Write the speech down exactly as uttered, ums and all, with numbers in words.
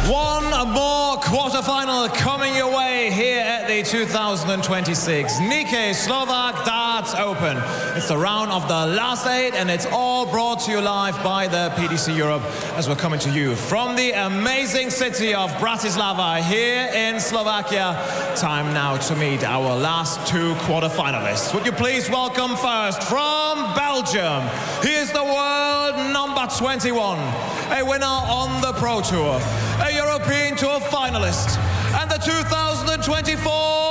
One more quarterfinal coming your way here at the two thousand twenty-six Nikkei Slovak Darts Open. It's the round of the last eight, and it's all brought to you live by the P D C Europe as we're coming to you from the amazing city of Bratislava here in Slovakia. Time now to meet our last two quarterfinalists. Would you please welcome first from Belgium, he is the world number twenty-one, a winner on the Pro Tour, a European Tour finalist, and the two thousand twenty-four